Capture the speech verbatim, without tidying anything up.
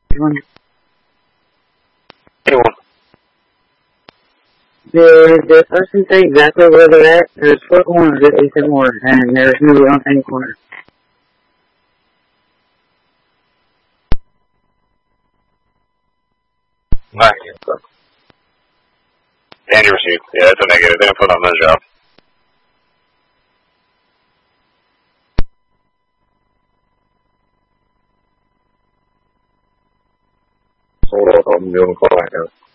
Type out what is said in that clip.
One. Anyone. Did the person say exactly where they're at? There's four corners at least more, and there's nobody on any corner. Right. Danny received. Yeah, that's a negative. They didn't put on the job. Hold on, I'm doing a call back now.